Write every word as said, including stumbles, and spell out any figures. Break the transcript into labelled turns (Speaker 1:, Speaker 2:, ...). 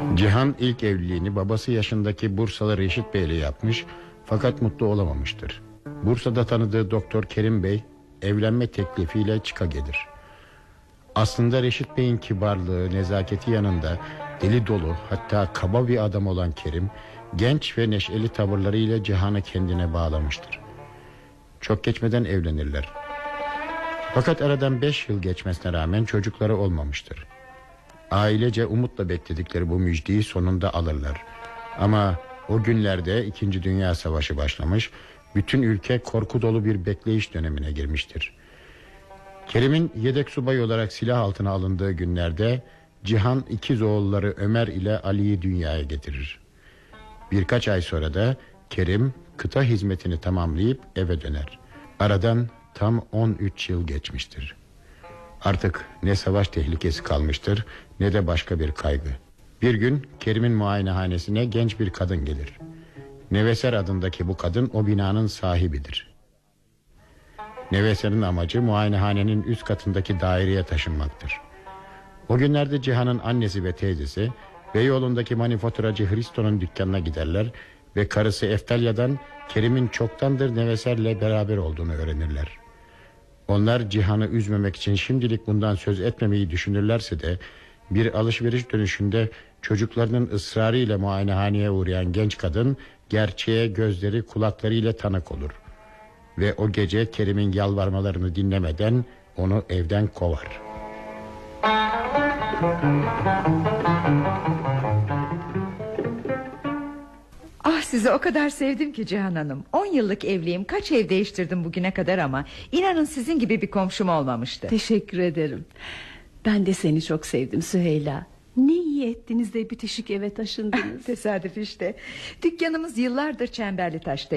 Speaker 1: Cihan ilk evliliğini babası yaşındaki Bursalı Reşit Bey ile yapmış, fakat mutlu olamamıştır. Bursa'da tanıdığı Doktor Kerim Bey evlenme teklifiyle çıka gelir. Aslında Reşit Bey'in kibarlığı, nezaketi yanında deli dolu, hatta kaba bir adam olan Kerim, genç ve neşeli tavırlarıyla Cihan'ı kendine bağlamıştır. Çok geçmeden evlenirler. Fakat aradan beş yıl geçmesine rağmen çocukları olmamıştır. Ailece umutla bekledikleri bu müjdeyi sonunda alırlar. Ama o günlerde İkinci Dünya Savaşı başlamış, bütün ülke korku dolu bir bekleyiş dönemine girmiştir. Kerim'in yedek subay olarak silah altına alındığı günlerde Cihan ikiz oğulları Ömer ile Ali'yi dünyaya getirir. Birkaç ay sonra da Kerim kıta hizmetini tamamlayıp eve döner. Aradan tam on üç yıl geçmiştir. Artık ne savaş tehlikesi kalmıştır, ne de başka bir kaygı. Bir gün Kerim'in muayenehanesine genç bir kadın gelir. Neveser adındaki bu kadın o binanın sahibidir. Neveser'in amacı muayenehanenin üst katındaki daireye taşınmaktır. O günlerde Cihan'ın annesi ve teyzesi Beyoğlu'ndaki manifaturacı Hristo'nun dükkanına giderler ve karısı Eftalya'dan Kerim'in çoktandır Neveser'le beraber olduğunu öğrenirler. Onlar Cihan'ı üzmemek için şimdilik bundan söz etmemeyi düşünürlerse de bir alışveriş dönüşünde çocuklarının ısrarıyla muayenehaneye uğrayan genç kadın gerçeğe gözleri kulaklarıyla tanık olur. Ve o gece Kerim'in yalvarmalarını dinlemeden onu evden kovar.
Speaker 2: Ah, sizi o kadar sevdim ki Cihan Hanım. On yıllık evliyim, kaç ev değiştirdim bugüne kadar ama inanın sizin gibi bir komşum olmamıştı.
Speaker 3: Teşekkür ederim. Ben de seni çok sevdim Süheyla. Ne iyi ettiniz de bitişik eve taşındınız.
Speaker 2: Tesadüf işte. Dükkanımız yıllardır Çemberlitaş'ta.